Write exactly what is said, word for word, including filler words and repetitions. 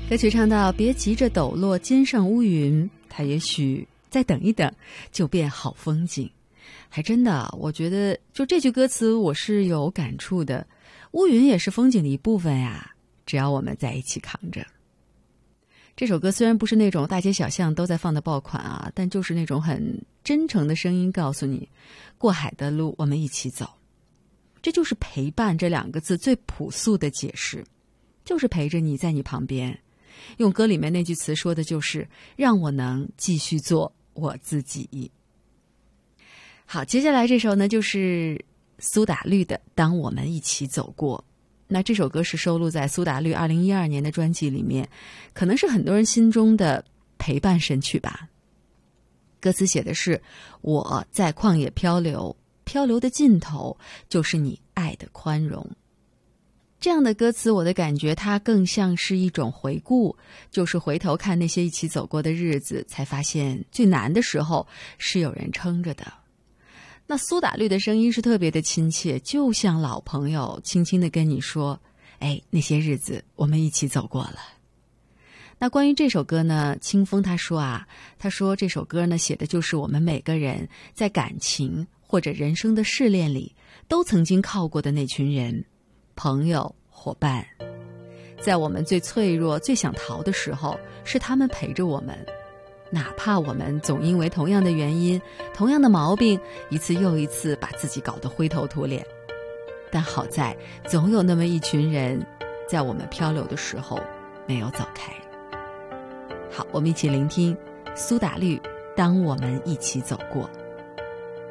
歌曲唱到别急着抖落肩上乌云，它也许再等一等就变好风景。还真的，我觉得就这句歌词我是有感触的，乌云也是风景的一部分呀，只要我们在一起扛着。这首歌虽然不是那种大街小巷都在放的爆款啊，但就是那种很真诚的声音告诉你，过海的路我们一起走。这就是陪伴这两个字最朴素的解释，就是陪着你在你旁边。用歌里面那句词说的就是让我能继续做我自己。好，接下来这首呢就是苏打绿的《当我们一起走过》。那这首歌是收录在苏打绿二零一二年的专辑里面，可能是很多人心中的陪伴神曲吧。歌词写的是我在旷野漂流，漂流的尽头就是你爱的宽容。这样的歌词我的感觉它更像是一种回顾，就是回头看那些一起走过的日子，才发现最难的时候是有人撑着的。那苏打绿的声音是特别的亲切，就像老朋友轻轻地跟你说，哎，那些日子我们一起走过了。那关于这首歌呢，清风他说啊，他说这首歌呢写的就是我们每个人在感情或者人生的试炼里都曾经靠过的那群人，朋友、伙伴，在我们最脆弱、最想逃的时候，是他们陪着我们。哪怕我们总因为同样的原因、同样的毛病，一次又一次把自己搞得灰头土脸，但好在总有那么一群人，在我们漂流的时候没有走开。好，我们一起聆听苏打绿《当我们一起走过》。